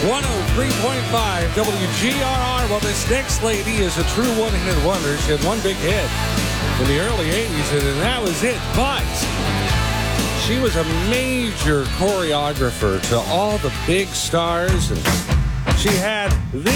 103.5 WGRR. Well, this next lady is a true one-hit wonder. She had one big hit in the early 80s, and that was it. But she was a major choreographer to all the big stars, and she had this